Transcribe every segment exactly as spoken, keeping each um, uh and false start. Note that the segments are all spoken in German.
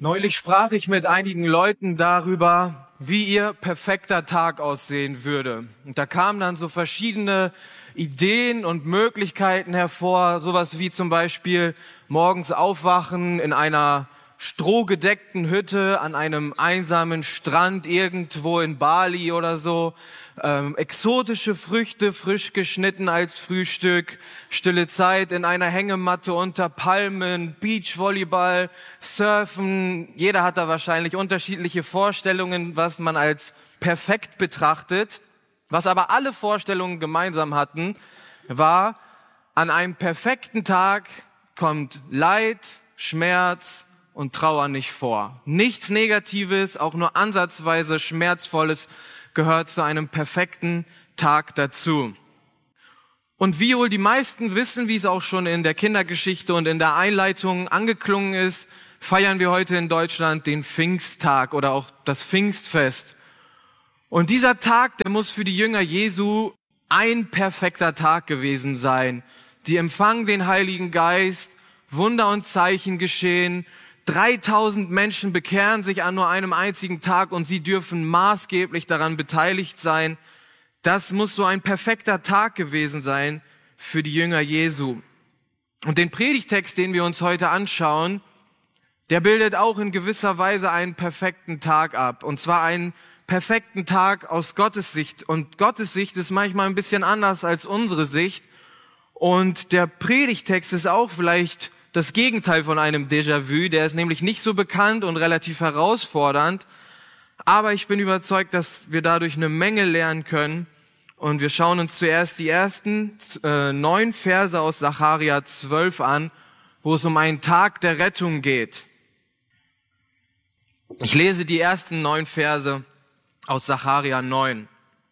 Neulich sprach ich mit einigen Leuten darüber, wie ihr perfekter Tag aussehen würde. Und da kamen dann so verschiedene Ideen und Möglichkeiten hervor, sowas wie zum Beispiel morgens aufwachen in einer strohgedeckten Hütte an einem einsamen Strand irgendwo in Bali oder so, ähm, exotische Früchte frisch geschnitten als Frühstück, stille Zeit in einer Hängematte unter Palmen, Beachvolleyball, Surfen. Jeder hat da wahrscheinlich unterschiedliche Vorstellungen, was man als perfekt betrachtet. Was aber alle Vorstellungen gemeinsam hatten, war, an einem perfekten Tag kommt Leid, Schmerz und Trauer nicht vor. Nichts Negatives, auch nur ansatzweise Schmerzvolles gehört zu einem perfekten Tag dazu. Und wie wohl die meisten wissen, wie es auch schon in der Kindergeschichte und in der Einleitung angeklungen ist, feiern wir heute in Deutschland den Pfingsttag oder auch das Pfingstfest. Und dieser Tag, der muss für die Jünger Jesu ein perfekter Tag gewesen sein. Die empfangen den Heiligen Geist, Wunder und Zeichen geschehen, dreitausend Menschen bekehren sich an nur einem einzigen Tag und sie dürfen maßgeblich daran beteiligt sein. Das muss so ein perfekter Tag gewesen sein für die Jünger Jesu. Und den Predigtext, den wir uns heute anschauen, der bildet auch in gewisser Weise einen perfekten Tag ab. Und zwar einen perfekten Tag aus Gottes Sicht. Und Gottes Sicht ist manchmal ein bisschen anders als unsere Sicht. Und der Predigtext ist auch vielleicht das Gegenteil von einem Déjà-vu, der ist nämlich nicht so bekannt und relativ herausfordernd, aber ich bin überzeugt, dass wir dadurch eine Menge lernen können und wir schauen uns zuerst die ersten äh, neun Verse aus Sacharja zwölf an, wo es um einen Tag der Rettung geht. Ich lese die ersten neun Verse aus Sacharja neun.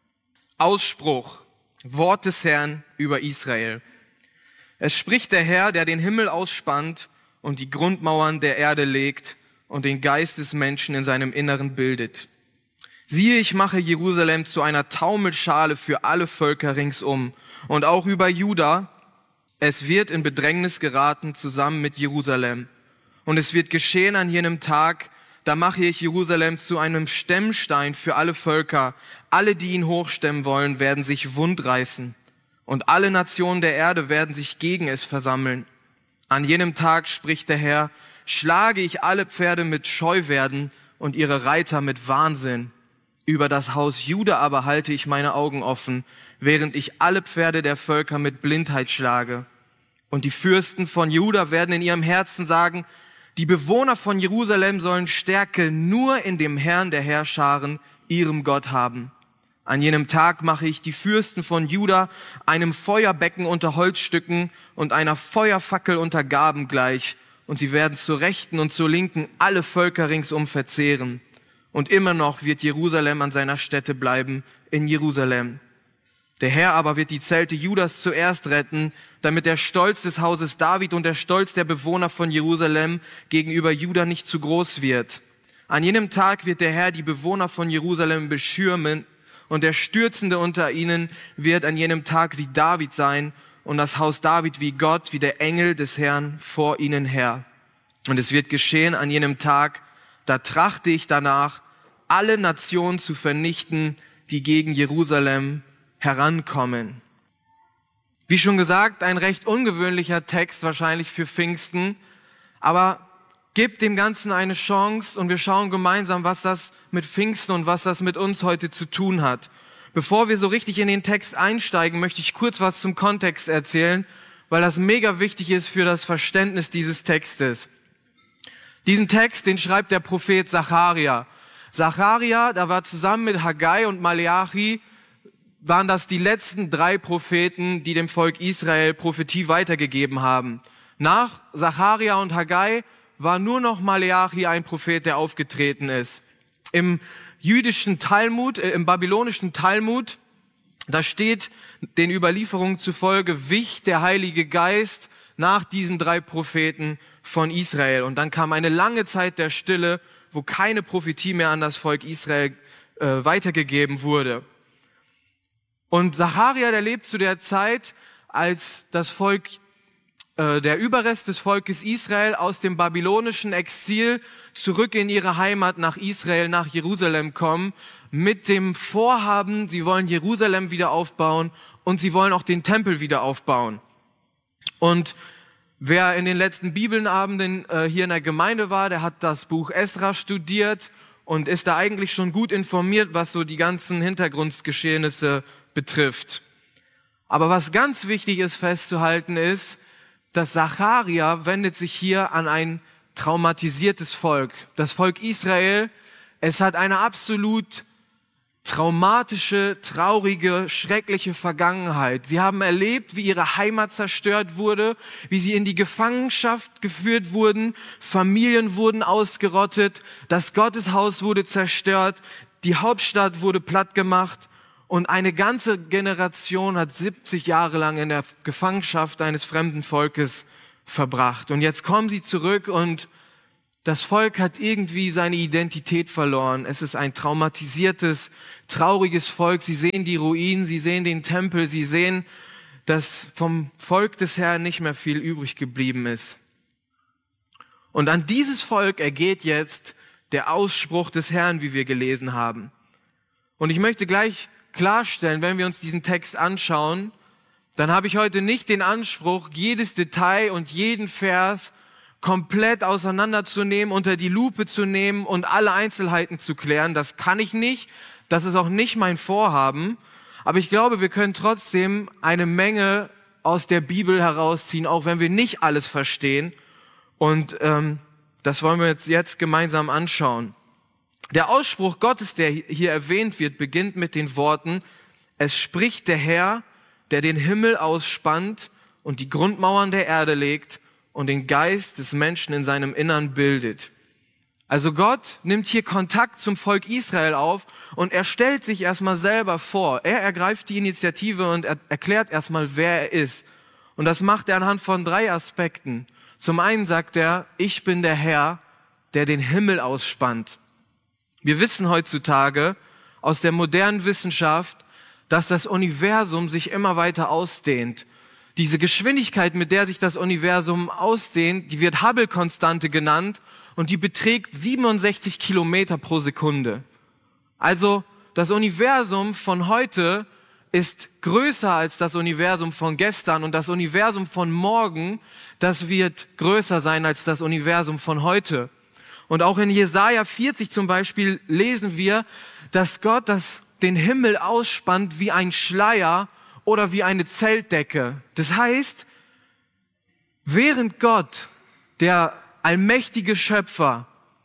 Ausspruch, Wort des Herrn über Israel. Es spricht der Herr, der den Himmel ausspannt und die Grundmauern der Erde legt und den Geist des Menschen in seinem Inneren bildet. Siehe, ich mache Jerusalem zu einer Taumelschale für alle Völker ringsum und auch über Juda. Es wird in Bedrängnis geraten zusammen mit Jerusalem. Und es wird geschehen an jenem Tag, da mache ich Jerusalem zu einem Stemmstein für alle Völker. Alle, die ihn hochstemmen wollen, werden sich wundreißen. Und alle Nationen der Erde werden sich gegen es versammeln. An jenem Tag, spricht der Herr, schlage ich alle Pferde mit Scheuwerden und ihre Reiter mit Wahnsinn. Über das Haus Juda aber halte ich meine Augen offen, während ich alle Pferde der Völker mit Blindheit schlage. Und die Fürsten von Juda werden in ihrem Herzen sagen, die Bewohner von Jerusalem sollen Stärke nur in dem Herrn der Heerscharen, ihrem Gott, haben. An jenem Tag mache ich die Fürsten von Juda einem Feuerbecken unter Holzstücken und einer Feuerfackel unter Gaben gleich, und sie werden zur Rechten und zur Linken alle Völker ringsum verzehren. Und immer noch wird Jerusalem an seiner Stätte bleiben, in Jerusalem. Der Herr aber wird die Zelte Judas zuerst retten, damit der Stolz des Hauses David und der Stolz der Bewohner von Jerusalem gegenüber Juda nicht zu groß wird. An jenem Tag wird der Herr die Bewohner von Jerusalem beschirmen, und der Stürzende unter ihnen wird an jenem Tag wie David sein und das Haus David wie Gott, wie der Engel des Herrn vor ihnen her. Und es wird geschehen an jenem Tag, da trachte ich danach, alle Nationen zu vernichten, die gegen Jerusalem herankommen. Wie schon gesagt, ein recht ungewöhnlicher Text wahrscheinlich für Pfingsten, aber gebt dem Ganzen eine Chance und wir schauen gemeinsam, was das mit Pfingsten und was das mit uns heute zu tun hat. Bevor wir so richtig in den Text einsteigen, möchte ich kurz was zum Kontext erzählen, weil das mega wichtig ist für das Verständnis dieses Textes. Diesen Text, den schreibt der Prophet Sacharja. Sacharja, da war zusammen mit Haggai und Maleachi, waren das die letzten drei Propheten, die dem Volk Israel Prophetie weitergegeben haben. Nach Sacharja und Haggai war nur noch Maleachi ein Prophet, der aufgetreten ist. Im jüdischen Talmud, äh, im babylonischen Talmud, da steht den Überlieferungen zufolge, wich der Heilige Geist nach diesen drei Propheten von Israel. Und dann kam eine lange Zeit der Stille, wo keine Prophetie mehr an das Volk Israel äh, weitergegeben wurde. Und Sacharja, der lebt zu der Zeit, als das Volk äh, der Überrest des Volkes Israel aus dem babylonischen Exil zurück in ihre Heimat nach Israel, nach Jerusalem kommen, mit dem Vorhaben, sie wollen Jerusalem wieder aufbauen und sie wollen auch den Tempel wieder aufbauen. Und wer in den letzten Bibelabenden äh, hier in der Gemeinde war, der hat das Buch Esra studiert und ist da eigentlich schon gut informiert, was so die ganzen Hintergrundgeschehnisse betrifft. Aber was ganz wichtig ist festzuhalten ist, dass Sacharja wendet sich hier an ein traumatisiertes Volk. Das Volk Israel, es hat eine absolut traumatische, traurige, schreckliche Vergangenheit. Sie haben erlebt, wie ihre Heimat zerstört wurde, wie sie in die Gefangenschaft geführt wurden, Familien wurden ausgerottet, das Gotteshaus wurde zerstört, die Hauptstadt wurde plattgemacht und eine ganze Generation hat siebzig Jahre lang in der Gefangenschaft eines fremden Volkes verbracht. Und jetzt kommen sie zurück und das Volk hat irgendwie seine Identität verloren. Es ist ein traumatisiertes, trauriges Volk. Sie sehen die Ruinen, sie sehen den Tempel, sie sehen, dass vom Volk des Herrn nicht mehr viel übrig geblieben ist. Und an dieses Volk ergeht jetzt der Ausspruch des Herrn, wie wir gelesen haben. Und ich möchte gleich klarstellen, wenn wir uns diesen Text anschauen, dann habe ich heute nicht den Anspruch, jedes Detail und jeden Vers komplett auseinanderzunehmen, unter die Lupe zu nehmen und alle Einzelheiten zu klären. Das kann ich nicht. Das ist auch nicht mein Vorhaben. Aber ich glaube, wir können trotzdem eine Menge aus der Bibel herausziehen, auch wenn wir nicht alles verstehen. Und ähm, das wollen wir jetzt, jetzt gemeinsam anschauen. Der Ausspruch Gottes, der hier erwähnt wird, beginnt mit den Worten: Es spricht der Herr, der den Himmel ausspannt und die Grundmauern der Erde legt und den Geist des Menschen in seinem Innern bildet. Also Gott nimmt hier Kontakt zum Volk Israel auf und er stellt sich erstmal selber vor. Er ergreift die Initiative und er erklärt erstmal, wer er ist. Und das macht er anhand von drei Aspekten. Zum einen sagt er, ich bin der Herr, der den Himmel ausspannt. Wir wissen heutzutage aus der modernen Wissenschaft, dass das Universum sich immer weiter ausdehnt. Diese Geschwindigkeit, mit der sich das Universum ausdehnt, die wird Hubble-Konstante genannt und die beträgt siebenundsechzig Kilometer pro Sekunde. Also das Universum von heute ist größer als das Universum von gestern und das Universum von morgen, das wird größer sein als das Universum von heute. Und auch in Jesaja vierzig zum Beispiel lesen wir, dass Gott das, den Himmel ausspannt wie ein Schleier oder wie eine Zeltdecke. Das heißt, während Gott, der allmächtige Schöpfer,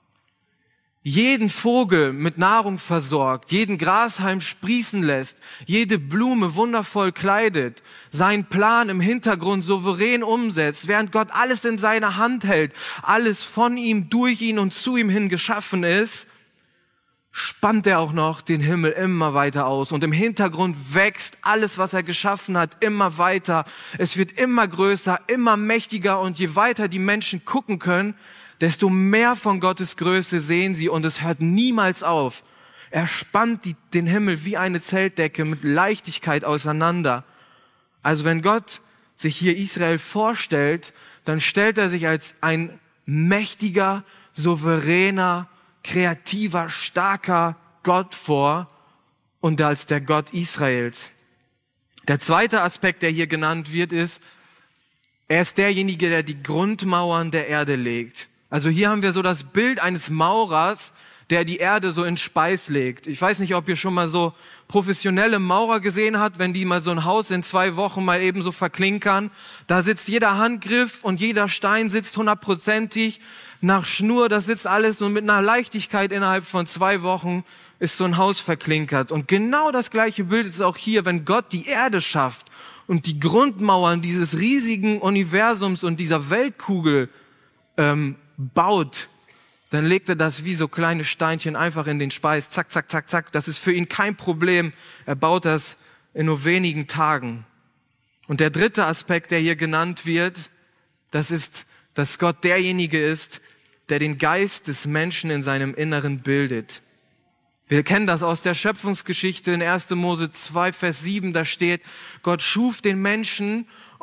jeden Vogel mit Nahrung versorgt, jeden Grashalm sprießen lässt, jede Blume wundervoll kleidet, seinen Plan im Hintergrund souverän umsetzt, während Gott alles in seiner Hand hält, alles von ihm, durch ihn und zu ihm hin geschaffen ist, spannt er auch noch den Himmel immer weiter aus. Und im Hintergrund wächst alles, was er geschaffen hat, immer weiter. Es wird immer größer, immer mächtiger. Und je weiter die Menschen gucken können, desto mehr von Gottes Größe sehen sie. Und es hört niemals auf. Er spannt die, den Himmel wie eine Zeltdecke mit Leichtigkeit auseinander. Also wenn Gott sich hier Israel vorstellt, dann stellt er sich als ein mächtiger, souveräner, kreativer, starker Gott vor und als der Gott Israels. Der zweite Aspekt, der hier genannt wird, ist, er ist derjenige, der die Grundmauern der Erde legt. Also hier haben wir so das Bild eines Maurers, der die Erde so in Speis legt. Ich weiß nicht, ob ihr schon mal so professionelle Maurer gesehen habt, wenn die mal so ein Haus in zwei Wochen mal eben so verklinkern. Da sitzt jeder Handgriff und jeder Stein sitzt hundertprozentig nach Schnur. Das sitzt alles und mit einer Leichtigkeit innerhalb von zwei Wochen ist so ein Haus verklinkert. Und genau das gleiche Bild ist auch hier, wenn Gott die Erde schafft und die Grundmauern dieses riesigen Universums und dieser Weltkugel ähm, baut, dann legt er das wie so kleine Steinchen einfach in den Speis. Zack, zack, zack, zack. Das ist für ihn kein Problem. Er baut das in nur wenigen Tagen. Und der dritte Aspekt, der hier genannt wird, das ist, dass Gott derjenige ist, der den Geist des Menschen in seinem Inneren bildet. Wir kennen das aus der Schöpfungsgeschichte in erster Mose zwei, Vers sieben. Da steht, Gott schuf den Menschen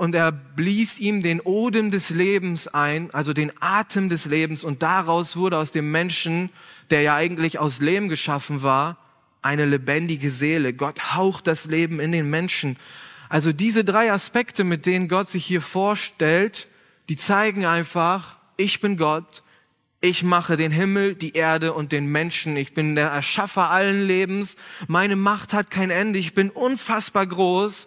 und er blies ihm den Odem des Lebens ein, also den Atem des Lebens, und daraus wurde aus dem Menschen, der ja eigentlich aus Lehm geschaffen war, eine lebendige Seele. Gott haucht das Leben in den Menschen. Also diese drei Aspekte, mit denen Gott sich hier vorstellt, die zeigen einfach, ich bin Gott, ich mache den Himmel, die Erde und den Menschen. Ich bin der Erschaffer allen Lebens. Meine Macht hat kein Ende. Ich bin unfassbar groß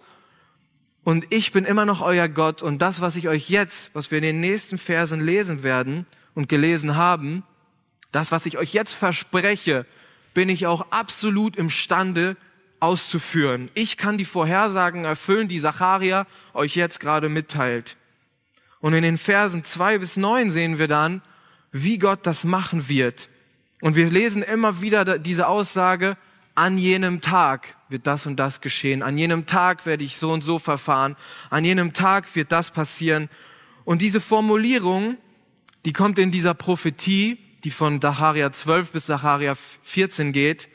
und ich bin immer noch euer Gott. Und das, was ich euch jetzt, was wir in den nächsten Versen lesen werden und gelesen haben, das, was ich euch jetzt verspreche, bin ich auch absolut imstande auszuführen. Ich kann die Vorhersagen erfüllen, die Sacharja euch jetzt gerade mitteilt. Und in den Versen zwei bis neun sehen wir dann, wie Gott das machen wird. Und wir lesen immer wieder diese Aussage, an jenem Tag wird das und das geschehen, an jenem Tag werde ich so und so verfahren, an jenem Tag wird das passieren. Und diese Formulierung, die kommt in dieser Prophetie, die von Sacharja zwölf bis Sacharja vierzehn geht,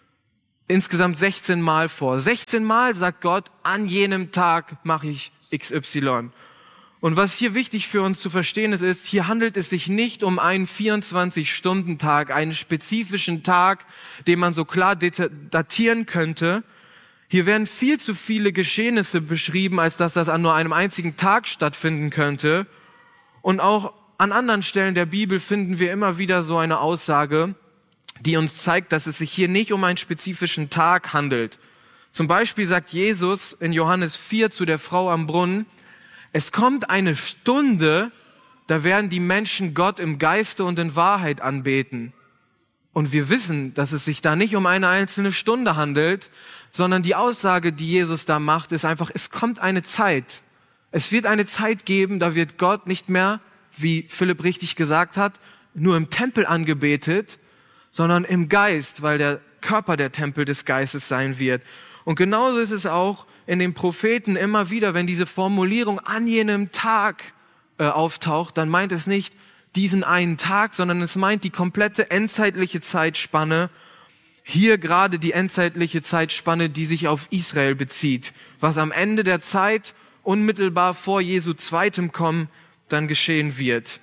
insgesamt sechzehn Mal vor. sechzehn Mal sagt Gott, an jenem Tag mache ich X Y. Und was hier wichtig für uns zu verstehen ist, ist, hier handelt es sich nicht um einen vierundzwanzig-Stunden-Tag, einen spezifischen Tag, den man so klar datieren könnte. Hier werden viel zu viele Geschehnisse beschrieben, als dass das an nur einem einzigen Tag stattfinden könnte. Und auch an anderen Stellen der Bibel finden wir immer wieder so eine Aussage, die uns zeigt, dass es sich hier nicht um einen spezifischen Tag handelt. Zum Beispiel sagt Jesus in Johannes vier zu der Frau am Brunnen, es kommt eine Stunde, da werden die Menschen Gott im Geiste und in Wahrheit anbeten. Und wir wissen, dass es sich da nicht um eine einzelne Stunde handelt, sondern die Aussage, die Jesus da macht, ist einfach, es kommt eine Zeit. Es wird eine Zeit geben, da wird Gott nicht mehr, wie Philipp richtig gesagt hat, nur im Tempel angebetet, sondern im Geist, weil der Körper der Tempel des Geistes sein wird. Und genauso ist es auch in den Propheten immer wieder, wenn diese Formulierung an jenem Tag äh, auftaucht, dann meint es nicht diesen einen Tag, sondern es meint die komplette endzeitliche Zeitspanne. Hier gerade die endzeitliche Zeitspanne, die sich auf Israel bezieht, was am Ende der Zeit unmittelbar vor Jesu zweitem Kommen dann geschehen wird.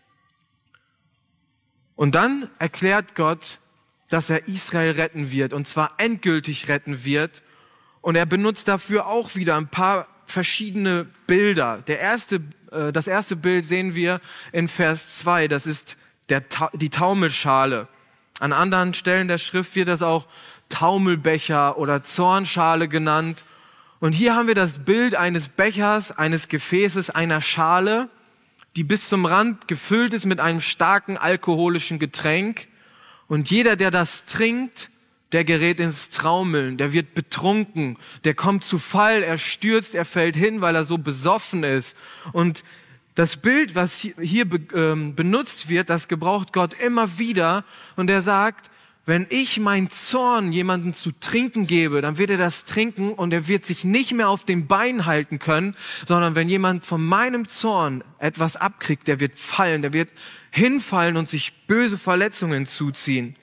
Und dann erklärt Gott, dass er Israel retten wird, und zwar endgültig retten wird. Und er benutzt dafür auch wieder ein paar verschiedene Bilder. Der erste, äh, das erste Bild sehen wir in Vers zwei. Das ist der, Ta- die Taumelschale. An anderen Stellen der Schrift wird das auch Taumelbecher oder Zornschale genannt. Und hier haben wir das Bild eines Bechers, eines Gefäßes, einer Schale, die bis zum Rand gefüllt ist mit einem starken alkoholischen Getränk. Und jeder, der das trinkt, der gerät ins Traumeln, der wird betrunken, der kommt zu Fall, er stürzt, er fällt hin, weil er so besoffen ist. Und das Bild, was hier benutzt wird, das gebraucht Gott immer wieder. Und er sagt, wenn ich meinen Zorn jemandem zu trinken gebe, dann wird er das trinken und er wird sich nicht mehr auf den Beinen halten können, sondern wenn jemand von meinem Zorn etwas abkriegt, der wird fallen, der wird hinfallen und sich böse Verletzungen zuziehen.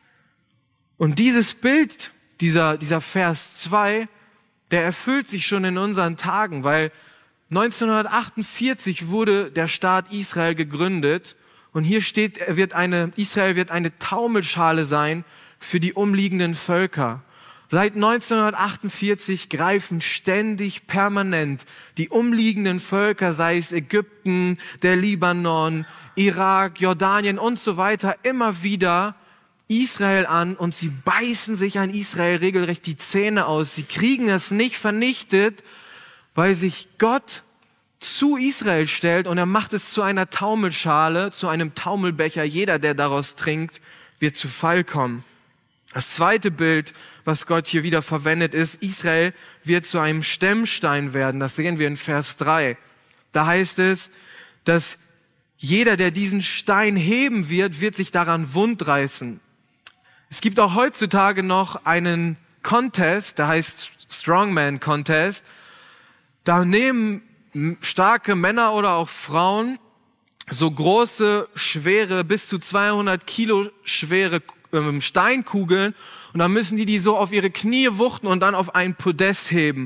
Und dieses Bild, dieser, dieser Vers zwei, der erfüllt sich schon in unseren Tagen, weil neunzehnhundertachtundvierzig wurde der Staat Israel gegründet. Und hier steht, er wird eine, Israel wird eine Taumelschale sein für die umliegenden Völker. Seit neunzehnhundertachtundvierzig greifen ständig, permanent die umliegenden Völker, sei es Ägypten, der Libanon, Irak, Jordanien und so weiter, immer wieder Israel an und sie beißen sich an Israel regelrecht die Zähne aus. Sie kriegen es nicht vernichtet, weil sich Gott zu Israel stellt und er macht es zu einer Taumelschale, zu einem Taumelbecher. Jeder, der daraus trinkt, wird zu Fall kommen. Das zweite Bild, was Gott hier wieder verwendet, ist, Israel wird zu einem Stemmstein werden. Das sehen wir in Vers drei. Da heißt es, dass jeder, der diesen Stein heben wird, wird sich daran wundreißen. Es gibt auch heutzutage noch einen Contest, der heißt Strongman Contest. Da nehmen starke Männer oder auch Frauen so große, schwere, bis zu zweihundert Kilo schwere ähm, Steinkugeln und dann müssen die die so auf ihre Knie wuchten und dann auf ein Podest heben.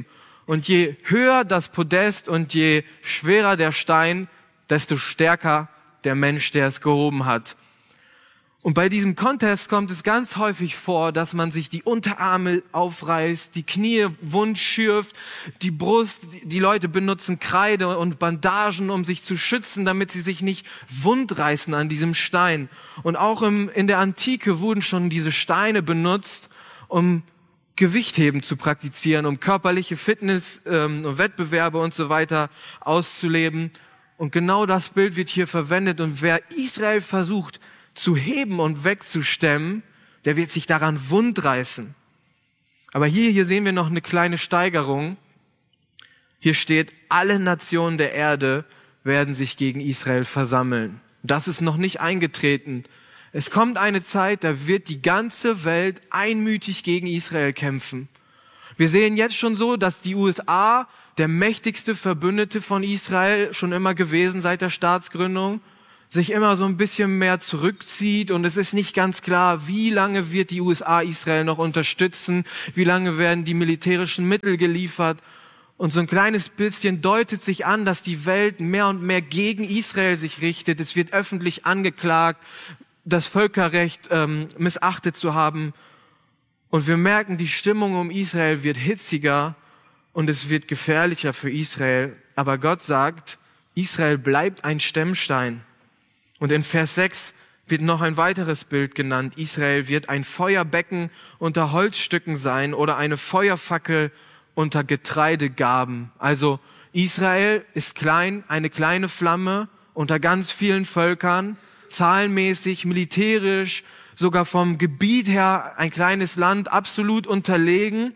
Und je höher das Podest und je schwerer der Stein, desto stärker der Mensch, der es gehoben hat. Und bei diesem Contest kommt es ganz häufig vor, dass man sich die Unterarme aufreißt, die Knie wund schürft, die Brust, die Leute benutzen Kreide und Bandagen, um sich zu schützen, damit sie sich nicht wundreißen an diesem Stein. Und auch im, in der Antike wurden schon diese Steine benutzt, um Gewichtheben zu praktizieren, um körperliche Fitness, ähm, Wettbewerbe und so weiter auszuleben. Und genau das Bild wird hier verwendet. Und wer Israel versucht zu heben und wegzustemmen, der wird sich daran wundreißen. Aber hier, hier sehen wir noch eine kleine Steigerung. Hier steht, alle Nationen der Erde werden sich gegen Israel versammeln. Das ist noch nicht eingetreten. Es kommt eine Zeit, da wird die ganze Welt einmütig gegen Israel kämpfen. Wir sehen jetzt schon so, dass die U S A der mächtigste Verbündete von Israel schon immer gewesen seit der Staatsgründung, sich immer so ein bisschen mehr zurückzieht und es ist nicht ganz klar, wie lange wird die U S A Israel noch unterstützen, wie lange werden die militärischen Mittel geliefert. Und so ein kleines bisschen deutet sich an, dass die Welt mehr und mehr gegen Israel sich richtet. Es wird öffentlich angeklagt, das Völkerrecht ähm, missachtet zu haben. Und wir merken, die Stimmung um Israel wird hitziger und es wird gefährlicher für Israel. Aber Gott sagt, Israel bleibt ein Stemmstein. Und in Vers sechs wird noch ein weiteres Bild genannt. Israel wird ein Feuerbecken unter Holzstücken sein oder eine Feuerfackel unter Getreidegarben. Also Israel ist klein, eine kleine Flamme unter ganz vielen Völkern, zahlenmäßig, militärisch, sogar vom Gebiet her ein kleines Land, absolut unterlegen.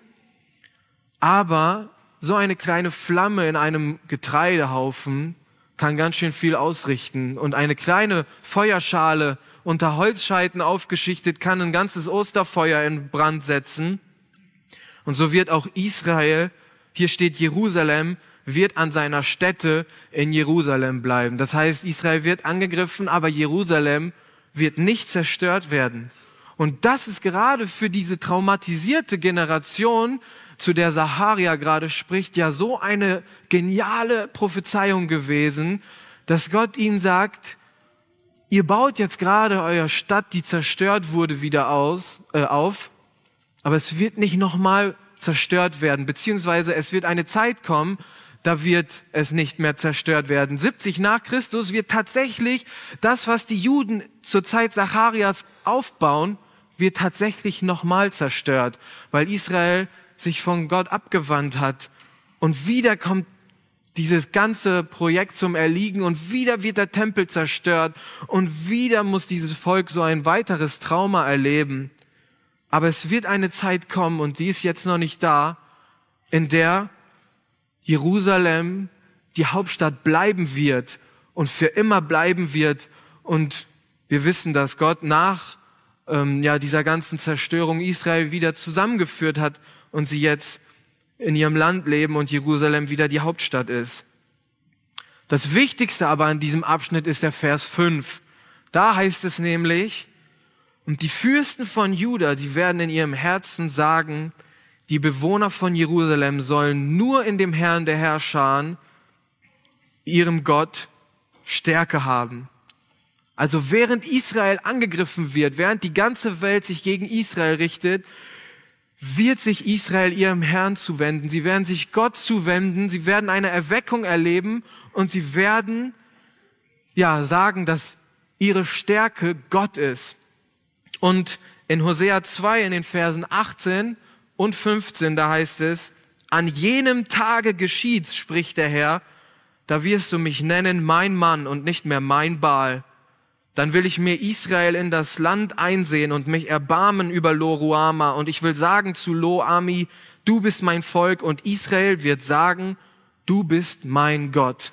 Aber so eine kleine Flamme in einem Getreidehaufen kann ganz schön viel ausrichten. Und eine kleine Feuerschale unter Holzscheiten aufgeschichtet kann ein ganzes Osterfeuer in Brand setzen. Und so wird auch Israel, hier steht Jerusalem, wird an seiner Stätte in Jerusalem bleiben. Das heißt, Israel wird angegriffen, aber Jerusalem wird nicht zerstört werden. Und das ist gerade für diese traumatisierte Generation, zu der Sacharia gerade spricht, ja so eine geniale Prophezeiung gewesen, dass Gott ihnen sagt, ihr baut jetzt gerade eure Stadt, die zerstört wurde, wieder aus, äh, auf, aber es wird nicht nochmal zerstört werden, beziehungsweise es wird eine Zeit kommen, da wird es nicht mehr zerstört werden. siebzig nach Christus wird tatsächlich das, was die Juden zur Zeit Zacharias aufbauen, wird tatsächlich nochmal zerstört, weil Israel sich von Gott abgewandt hat. Und wieder kommt dieses ganze Projekt zum Erliegen und wieder wird der Tempel zerstört und wieder muss dieses Volk so ein weiteres Trauma erleben. Aber es wird eine Zeit kommen und die ist jetzt noch nicht da, in der Jerusalem die Hauptstadt bleiben wird und für immer bleiben wird. Und wir wissen, dass Gott nach ähm, ja, dieser ganzen Zerstörung Israel wieder zusammengeführt hat und sie jetzt in ihrem Land leben und Jerusalem wieder die Hauptstadt ist. Das Wichtigste aber an diesem Abschnitt ist der Vers fünf. Da heißt es nämlich, und die Fürsten von Juda, die werden in ihrem Herzen sagen, die Bewohner von Jerusalem sollen nur in dem Herrn der Herrscher, ihrem Gott, Stärke haben. Also während Israel angegriffen wird, während die ganze Welt sich gegen Israel richtet, wird sich Israel ihrem Herrn zuwenden. Sie werden sich Gott zuwenden. Sie werden eine Erweckung erleben und sie werden, ja, sagen, dass ihre Stärke Gott ist. Und in Hosea zwei, in den Versen achtzehn und fünfzehn, da heißt es, an jenem Tage geschieht's, spricht der Herr, da wirst du mich nennen, mein Mann und nicht mehr mein Baal. Dann will ich mir Israel in das Land einsehen und mich erbarmen über Lo-Ruama. Und ich will sagen zu Lo-Ami, du bist mein Volk. Und Israel wird sagen, du bist mein Gott.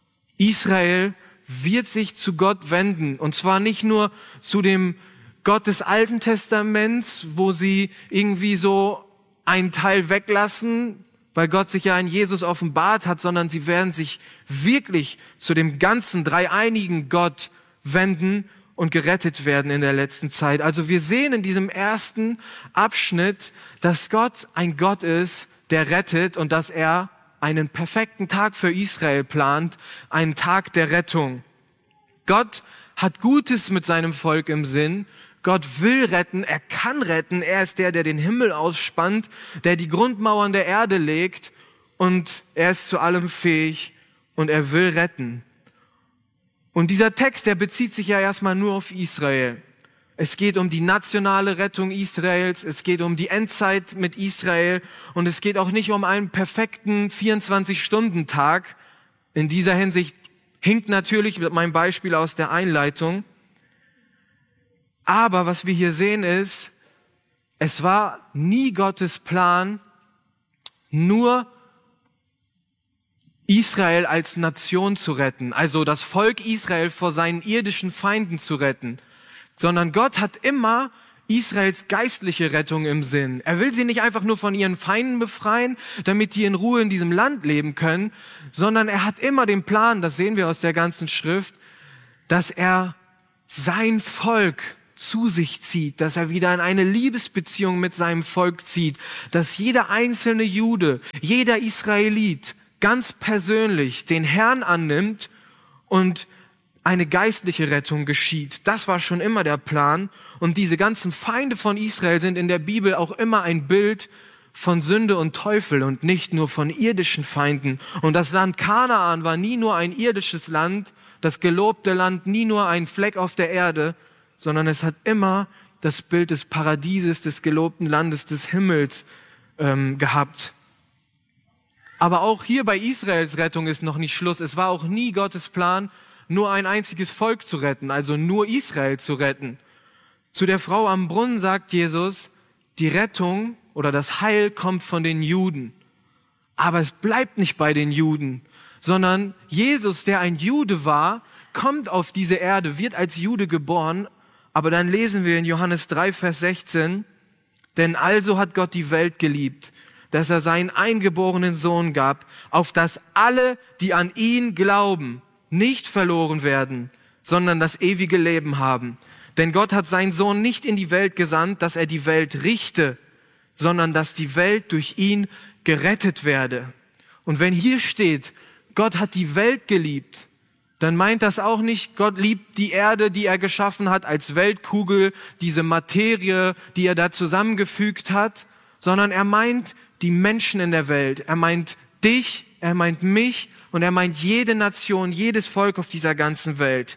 Israel wird sich zu Gott wenden. Und zwar nicht nur zu dem Gott des Alten Testaments, wo sie irgendwie so einen Teil weglassen, weil Gott sich ja in Jesus offenbart hat, sondern sie werden sich wirklich zu dem ganzen dreieinigen Gott wenden und gerettet werden in der letzten Zeit. Also wir sehen in diesem ersten Abschnitt, dass Gott ein Gott ist, der rettet und dass er einen perfekten Tag für Israel plant, einen Tag der Rettung. Gott hat Gutes mit seinem Volk im Sinn. Gott will retten, er kann retten. Er ist der, der den Himmel ausspannt, der die Grundmauern der Erde legt, und er ist zu allem fähig und er will retten. Und dieser Text, der bezieht sich ja erstmal nur auf Israel. Es geht um die nationale Rettung Israels, es geht um die Endzeit mit Israel und es geht auch nicht um einen perfekten vierundzwanzig-Stunden-Tag. In dieser Hinsicht hinkt natürlich mein Beispiel aus der Einleitung. Aber was wir hier sehen ist, es war nie Gottes Plan, nur Israel als Nation zu retten, also das Volk Israel vor seinen irdischen Feinden zu retten, sondern Gott hat immer Israels geistliche Rettung im Sinn. Er will sie nicht einfach nur von ihren Feinden befreien, damit die in Ruhe in diesem Land leben können, sondern er hat immer den Plan, das sehen wir aus der ganzen Schrift, dass er sein Volk zu sich zieht, dass er wieder in eine Liebesbeziehung mit seinem Volk zieht, dass jeder einzelne Jude, jeder Israelit ganz persönlich den Herrn annimmt und eine geistliche Rettung geschieht. Das war schon immer der Plan. Und diese ganzen Feinde von Israel sind in der Bibel auch immer ein Bild von Sünde und Teufel und nicht nur von irdischen Feinden. Und das Land Kanaan war nie nur ein irdisches Land, das gelobte Land nie nur ein Fleck auf der Erde, sondern es hat immer das Bild des Paradieses, des gelobten Landes, des Himmels ähm, gehabt. Aber auch hier bei Israels Rettung ist noch nicht Schluss. Es war auch nie Gottes Plan, nur ein einziges Volk zu retten, also nur Israel zu retten. Zu der Frau am Brunnen sagt Jesus, die Rettung oder das Heil kommt von den Juden. Aber es bleibt nicht bei den Juden, sondern Jesus, der ein Jude war, kommt auf diese Erde, wird als Jude geboren. Aber dann lesen wir in Johannes drei, Vers sechzehn, denn also hat Gott die Welt geliebt, dass er seinen eingeborenen Sohn gab, auf dass alle, die an ihn glauben, nicht verloren werden, sondern das ewige Leben haben. Denn Gott hat seinen Sohn nicht in die Welt gesandt, dass er die Welt richte, sondern dass die Welt durch ihn gerettet werde. Und wenn hier steht, Gott hat die Welt geliebt, dann meint das auch nicht, Gott liebt die Erde, die er geschaffen hat, als Weltkugel, diese Materie, die er da zusammengefügt hat, sondern er meint die Menschen in der Welt. Er meint dich, er meint mich und er meint jede Nation, jedes Volk auf dieser ganzen Welt.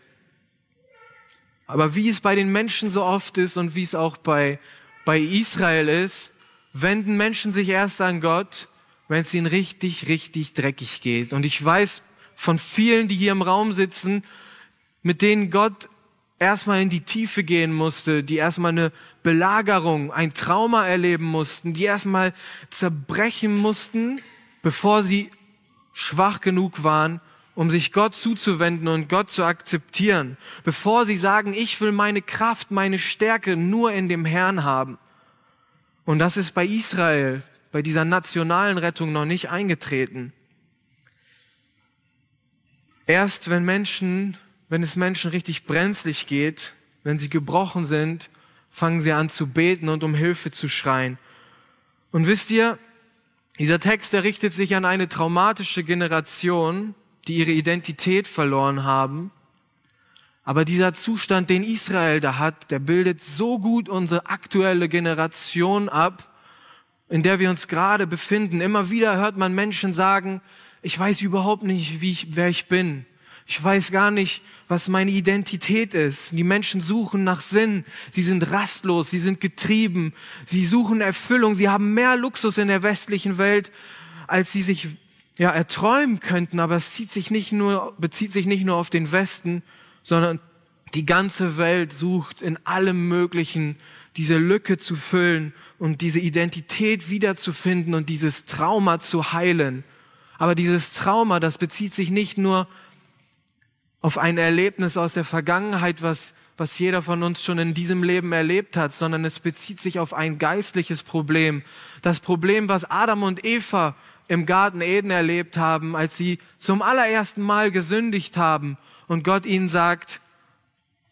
Aber wie es bei den Menschen so oft ist und wie es auch bei, bei Israel ist, wenden Menschen sich erst an Gott, wenn es ihnen richtig, richtig dreckig geht. Und ich weiß von vielen, die hier im Raum sitzen, mit denen Gott erstmal in die Tiefe gehen musste, die erstmal eine Belagerung, ein Trauma erleben mussten, die erstmal zerbrechen mussten, bevor sie schwach genug waren, um sich Gott zuzuwenden und Gott zu akzeptieren, bevor sie sagen, ich will meine Kraft, meine Stärke nur in dem Herrn haben. Und das ist bei Israel, bei dieser nationalen Rettung noch nicht eingetreten. Erst wenn Menschen, wenn es Menschen richtig brenzlig geht, wenn sie gebrochen sind, fangen sie an zu beten und um Hilfe zu schreien. Und wisst ihr, dieser Text, der richtet sich an eine traumatische Generation, die ihre Identität verloren haben. Aber dieser Zustand, den Israel da hat, der bildet so gut unsere aktuelle Generation ab, in der wir uns gerade befinden. Immer wieder hört man Menschen sagen, ich weiß überhaupt nicht, wie ich, wer ich bin. Ich weiß gar nicht, was meine Identität ist. Die Menschen suchen nach Sinn. Sie sind rastlos, sie sind getrieben. Sie suchen Erfüllung. Sie haben mehr Luxus in der westlichen Welt, als sie sich ja erträumen könnten. Aber es zieht sich nicht nur, bezieht sich nicht nur auf den Westen, sondern die ganze Welt sucht in allem Möglichen, diese Lücke zu füllen und diese Identität wiederzufinden und dieses Trauma zu heilen. Aber dieses Trauma, das bezieht sich nicht nur auf ein Erlebnis aus der Vergangenheit, was, was jeder von uns schon in diesem Leben erlebt hat, sondern es bezieht sich auf ein geistliches Problem. Das Problem, was Adam und Eva im Garten Eden erlebt haben, als sie zum allerersten Mal gesündigt haben und Gott ihnen sagt,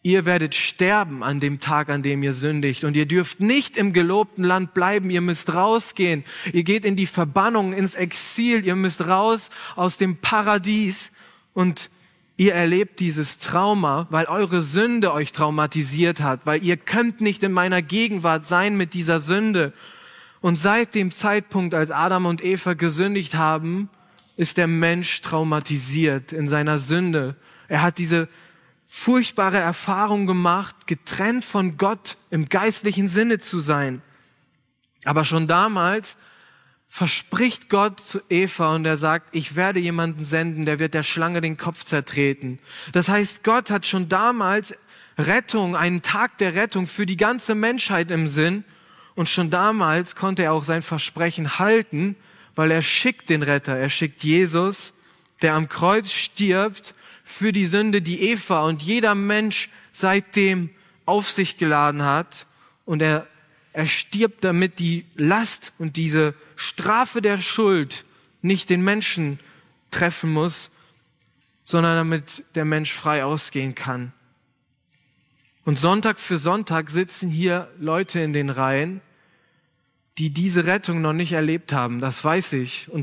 ihr werdet sterben an dem Tag, an dem ihr sündigt. Und ihr dürft nicht im gelobten Land bleiben. Ihr müsst rausgehen. Ihr geht in die Verbannung, ins Exil. Ihr müsst raus aus dem Paradies. Und ihr erlebt dieses Trauma, weil eure Sünde euch traumatisiert hat. Weil ihr könnt nicht in meiner Gegenwart sein mit dieser Sünde. Und seit dem Zeitpunkt, als Adam und Eva gesündigt haben, ist der Mensch traumatisiert in seiner Sünde. Er hat diese furchtbare Erfahrung gemacht, getrennt von Gott im geistlichen Sinne zu sein. Aber schon damals verspricht Gott zu Eva und er sagt, ich werde jemanden senden, der wird der Schlange den Kopf zertreten. Das heißt, Gott hat schon damals Rettung, einen Tag der Rettung für die ganze Menschheit im Sinn. Und schon damals konnte er auch sein Versprechen halten, weil er schickt den Retter, er schickt Jesus, der am Kreuz stirbt für die Sünde, die Eva und jeder Mensch seitdem auf sich geladen hat. Und er, er stirbt, damit die Last und diese Strafe der Schuld nicht den Menschen treffen muss, sondern damit der Mensch frei ausgehen kann. Und Sonntag für Sonntag sitzen hier Leute in den Reihen, die diese Rettung noch nicht erlebt haben, das weiß ich. Und